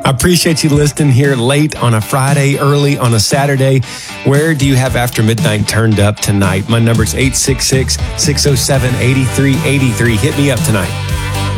I appreciate you listening here late on a Friday, early on a Saturday. Where do you have After Midnight turned up tonight? My number is 866-607-8383. Hit me up tonight.